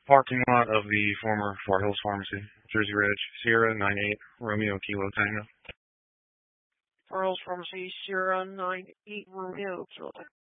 Parking lot of the former Far Hills Pharmacy, Jersey Ridge, Sierra 98, Romeo Kilo Tango. Far Hills Pharmacy, Sierra 98, Romeo Kilo Tango.